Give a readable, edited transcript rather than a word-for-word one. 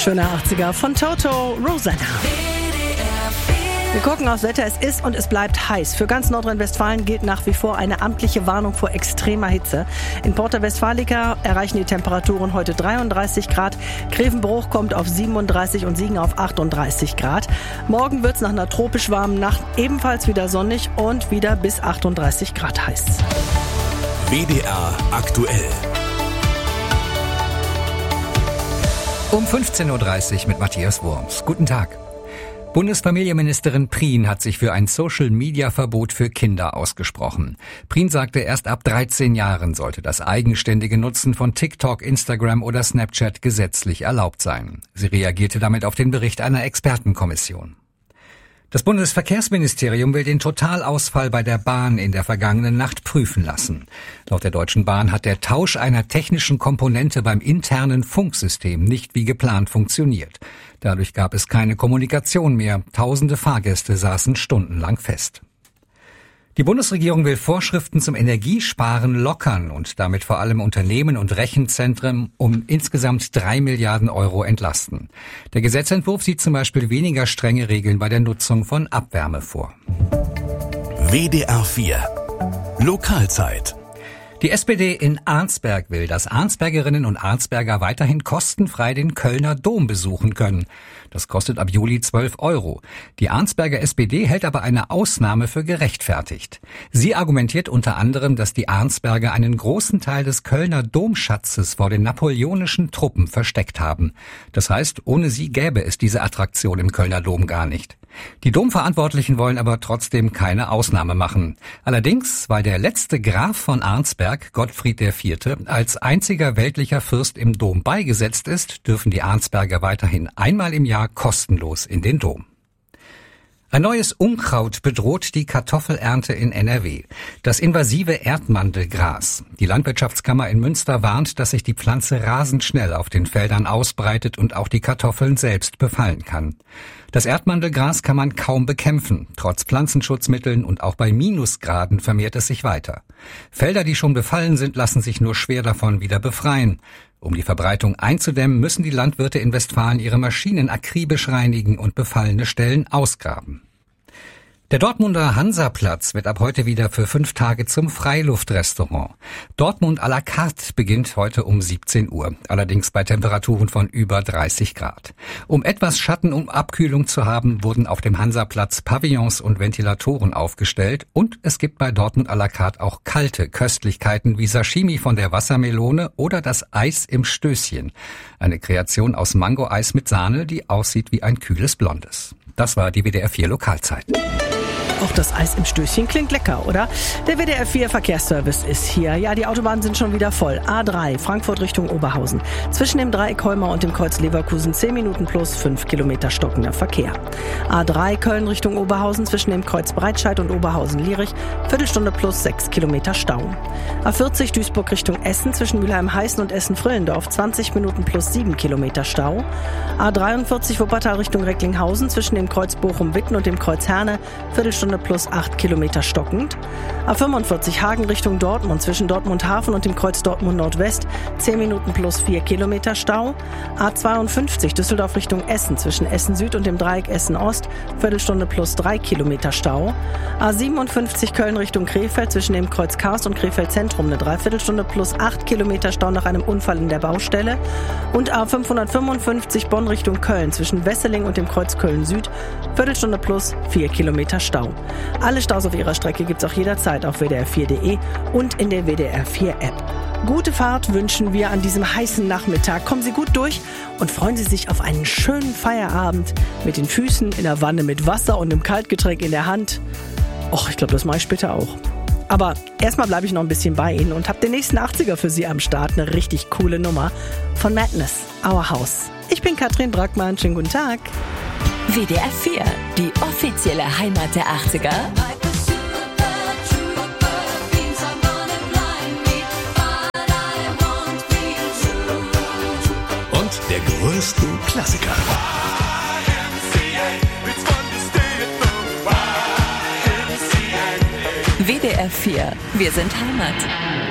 Schöner 80er von Toto, Rosanna. Wir gucken aufs Wetter. Es ist und es bleibt heiß. Für ganz Nordrhein-Westfalen gilt nach wie vor eine amtliche Warnung vor extremer Hitze. In Porta Westfalica erreichen die Temperaturen heute 33 Grad. Grevenbruch kommt auf 37 und Siegen auf 38 Grad. Morgen wird es nach einer tropisch warmen Nacht ebenfalls wieder sonnig und wieder bis 38 Grad heiß. WDR aktuell. Um 15.30 Uhr mit Matthias Wurms. Guten Tag. Bundesfamilienministerin Prien hat sich für ein Social-Media-Verbot für Kinder ausgesprochen. Prien sagte, erst ab 13 Jahren sollte das eigenständige Nutzen von TikTok, Instagram oder Snapchat gesetzlich erlaubt sein. Sie reagierte damit auf den Bericht einer Expertenkommission. Das Bundesverkehrsministerium will den Totalausfall bei der Bahn in der vergangenen Nacht prüfen lassen. Laut der Deutschen Bahn hat der Tausch einer technischen Komponente beim internen Funksystem nicht wie geplant funktioniert. Dadurch gab es keine Kommunikation mehr. Tausende Fahrgäste saßen stundenlang fest. Die Bundesregierung will Vorschriften zum Energiesparen lockern und damit vor allem Unternehmen und Rechenzentren um insgesamt 3 Milliarden Euro entlasten. Der Gesetzentwurf sieht zum Beispiel weniger strenge Regeln bei der Nutzung von Abwärme vor. WDR 4 Lokalzeit. Die SPD in Arnsberg will, dass Arnsbergerinnen und Arnsberger weiterhin kostenfrei den Kölner Dom besuchen können. Das kostet ab Juli 12 Euro. Die Arnsberger SPD hält aber eine Ausnahme für gerechtfertigt. Sie argumentiert unter anderem, dass die Arnsberger einen großen Teil des Kölner Domschatzes vor den napoleonischen Truppen versteckt haben. Das heißt, ohne sie gäbe es diese Attraktion im Kölner Dom gar nicht. Die Domverantwortlichen wollen aber trotzdem keine Ausnahme machen. Allerdings, weil der letzte Graf von Arnsberg, Gottfried IV., als einziger weltlicher Fürst im Dom beigesetzt ist, dürfen die Arnsberger weiterhin einmal im Jahr kostenlos in den Dom. Ein neues Unkraut bedroht die Kartoffelernte in NRW. Das invasive Erdmandelgras. Die Landwirtschaftskammer in Münster warnt, dass sich die Pflanze rasend schnell auf den Feldern ausbreitet und auch die Kartoffeln selbst befallen kann. Das Erdmandelgras kann man kaum bekämpfen. Trotz Pflanzenschutzmitteln und auch bei Minusgraden vermehrt es sich weiter. Felder, die schon befallen sind, lassen sich nur schwer davon wieder befreien. Um die Verbreitung einzudämmen, müssen die Landwirte in Westfalen ihre Maschinen akribisch reinigen und befallene Stellen ausgraben. Der Dortmunder Hansaplatz wird ab heute wieder für 5 Tage zum Freiluftrestaurant. Dortmund à la carte beginnt heute um 17 Uhr, allerdings bei Temperaturen von über 30 Grad. Um etwas Schatten und Abkühlung zu haben, wurden auf dem Hansaplatz Pavillons und Ventilatoren aufgestellt und es gibt bei Dortmund à la carte auch kalte Köstlichkeiten wie Sashimi von der Wassermelone oder das Eis im Stößchen. Eine Kreation aus Mango-Eis mit Sahne, die aussieht wie ein kühles Blondes. Das war die WDR 4 Lokalzeit. Auch das Eis im Stößchen klingt lecker, oder? Der WDR 4 Verkehrsservice ist hier. Ja, die Autobahnen sind schon wieder voll. A3, Frankfurt Richtung Oberhausen. Zwischen dem Dreieck Heumau und dem Kreuz Leverkusen 10 Minuten plus 5 Kilometer stockender Verkehr. A3, Köln Richtung Oberhausen zwischen dem Kreuz Breitscheid und Oberhausen-Lierich. Viertelstunde plus 6 Kilometer Stau. A40 Duisburg Richtung Essen zwischen Mülheim-Heißen und Essen-Frillendorf 20 Minuten plus 7 Kilometer Stau. A43 Wuppertal Richtung Recklinghausen zwischen dem Kreuz Bochum-Witten und dem Kreuz Herne. Viertelstunde plus 8 Kilometer stockend. A45 Hagen Richtung Dortmund zwischen Dortmund Hafen und dem Kreuz Dortmund Nordwest 10 Minuten plus 4 Kilometer Stau. A52 Düsseldorf Richtung Essen zwischen Essen Süd und dem Dreieck Essen Ost Viertelstunde plus 3 Kilometer Stau. A57 Köln Richtung Krefeld zwischen dem Kreuz Karst und Krefeld Zentrum eine Dreiviertelstunde plus 8 Kilometer Stau nach einem Unfall in der Baustelle. Und A555 Bonn Richtung Köln zwischen Wesseling und dem Kreuz Köln Süd Viertelstunde plus 4 Kilometer Stau. Alle Staus auf ihrer Strecke gibt's auch jederzeit auf wdr4.de und in der WDR 4 App. Gute Fahrt wünschen wir an diesem heißen Nachmittag. Kommen Sie gut durch und freuen Sie sich auf einen schönen Feierabend mit den Füßen in der Wanne mit Wasser und einem Kaltgetränk in der Hand. Och, ich glaube, das mache ich später auch. Aber erstmal bleibe ich noch ein bisschen bei Ihnen und habe den nächsten 80er für Sie am Start. Eine richtig coole Nummer von Madness, Our House. Ich bin Katrin Brackmann. Schönen guten Tag. WDR 4, die offizielle Heimat der 80er. Und der größten Klassiker. WDR 4, wir sind Heimat.